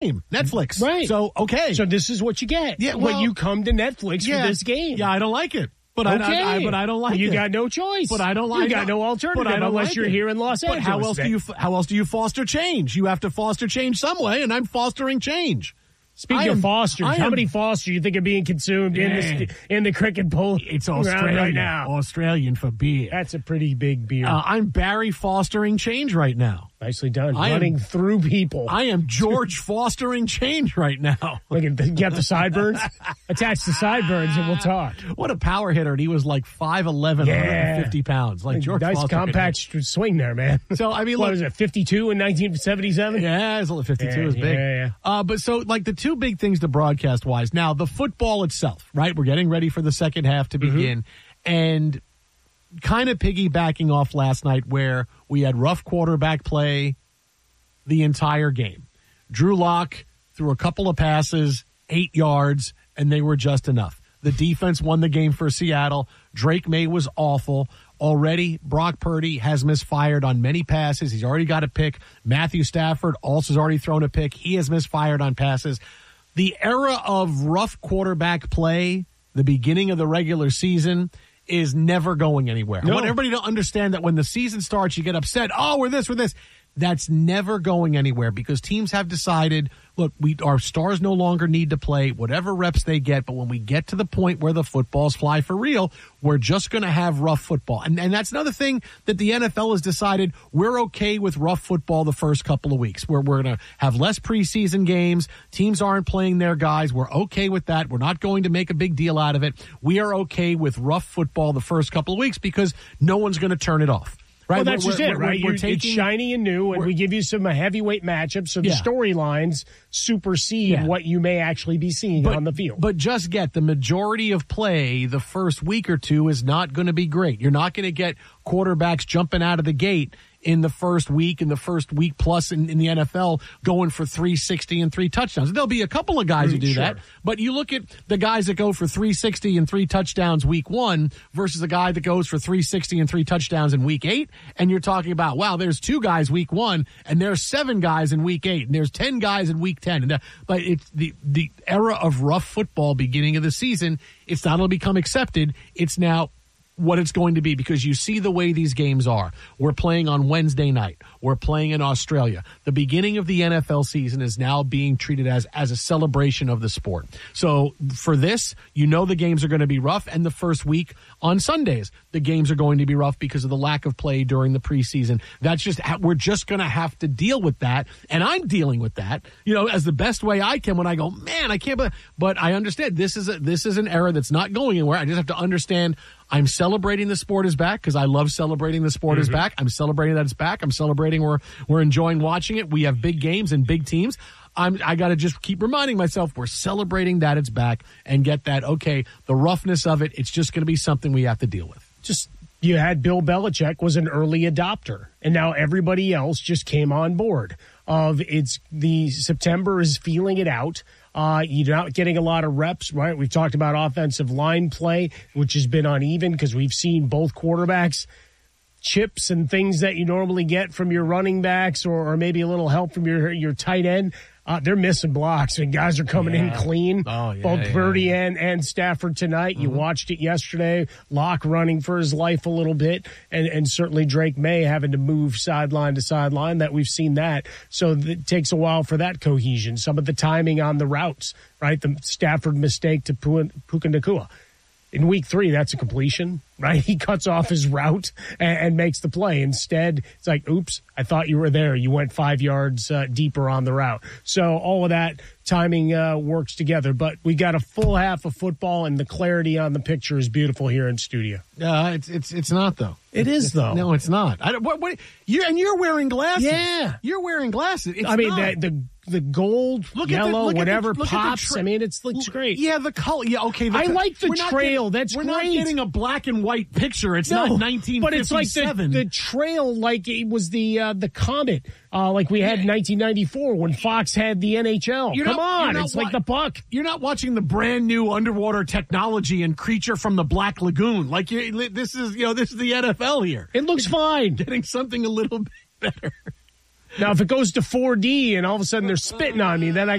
game, Netflix. Right. So, okay. So this is what you get. Yeah, when you come to Netflix for this game. Yeah, I don't like it. But okay. I don't like it. You got no choice. But I don't like it. You got no alternative but I don't unless like you're it. here in Los Angeles. But how else do you foster change? You have to foster change some way, and I'm fostering change. Speaking of Fosters, how many Foster you think are being consumed in the cricket pool? It's Australian right now. Australian for beer. That's a pretty big beer. I'm Barry fostering change right now. Nicely done. Running through people. I am George fostering change right now. Look at you got the sideburns? Attach the sideburns and we'll talk. What a power hitter. And he was like 5'11", 150 pounds. Like George nice Foster compact swing there, man. So, I mean, what was it, 52 in 1977? Yeah, it's only 52 is big. Yeah. But so, like, the two big things to broadcast-wise. Now, the football itself, right? We're getting ready for the second half to begin. And kind of piggybacking off last night where we had rough quarterback play the entire game. Drew Lock threw a couple of passes, 8 yards, and they were just enough. The defense won the game for Seattle. Drake May was awful. Already, Brock Purdy has misfired on many passes. He's already got a pick. Matthew Stafford also has already thrown a pick. He has misfired on passes. The era of rough quarterback play, the beginning of the regular season, is never going anywhere. No. I want everybody to understand that when the season starts, you get upset. Oh, we're this, we're this. That's never going anywhere because teams have decided, look, our stars no longer need to play whatever reps they get, but when we get to the point where the footballs fly for real, we're just going to have rough football. And that's another thing that the NFL has decided. We're okay with rough football the first couple of weeks. We're going to have less preseason games. Teams aren't playing their guys. We're okay with that. We're not going to make a big deal out of it. We are okay with rough football the first couple of weeks because no one's going to turn it off. Right? Well, that's just it, right? It's shiny and new, and we give you some heavyweight matchups, so the storylines supersede what you may actually be seeing on the field. But just get the majority of play the first week or two is not going to be great. You're not going to get quarterbacks jumping out of the gate in the first week plus in the NFL going for 360 and 3 touchdowns. There'll be a couple of guys who do that, but you look at the guys that go for 360 and 3 touchdowns week 1 versus a guy that goes for 360 and 3 touchdowns in week 8, and you're talking about, wow, there's 2 guys week 1, and there's 7 guys in week 8, and there's 10 guys in week 10. But it's the era of rough football beginning of the season. It's not going to become accepted. It's now what it's going to be because you see the way these games are. We're playing on Wednesday night. We're playing in Australia. The beginning of the NFL season is now being treated as a celebration of the sport. So for this, you know the games are going to be rough, and the first week on Sundays, the games are going to be rough because of the lack of play during the preseason. We're just going to have to deal with that, and I'm dealing with that, as the best way I can when I go, man, I can't believe. But I understand this is an era that's not going anywhere. I just have to understand I'm celebrating the sport is back because I love celebrating the sport is back. I'm celebrating that it's back. I'm celebrating we're enjoying watching it. We have big games and big teams. I got to just keep reminding myself we're celebrating that it's back and get that, okay, the roughness of it, it's just going to be something we have to deal with. You had Bill Belichick was an early adopter, and now everybody else just came on board. September is feeling it out. You're not getting a lot of reps, right? We've talked about offensive line play, which has been uneven because we've seen both quarterbacks chips and things that you normally get from your running backs or maybe a little help from your tight end. They're missing blocks, and guys are coming in clean. Both Purdy and Stafford tonight. You watched it yesterday. Locke running for his life a little bit, and certainly Drake May having to move sideline to sideline. That we've seen that. So it takes a while for that cohesion. Some of the timing on the routes, right? The Stafford mistake to Puka Nacua. In week 3, that's a completion, right? He cuts off his route and makes the play. Instead, it's like, oops, I thought you were there. You went 5 yards deeper on the route. So all of that timing works together. But we got a full half of football, and the clarity on the picture is beautiful here in studio. It's not, though. It is, though. No, it's not. You're wearing glasses. Yeah. You're wearing glasses. The gold, yellow, whatever pops. It looks great. Yeah, the color. Yeah, okay. I like the trail. That's great. We're not getting a black and white picture. It's not 1957. But it's like the trail, like it was the Comet, like we had in 1994 when Fox had the NHL. Come on, it's like the puck. You're not watching the brand new underwater technology and Creature from the Black Lagoon. Like this is the NFL here. It looks fine. Getting something a little bit better. Now, if it goes to 4D and all of a sudden they're spitting on me, then I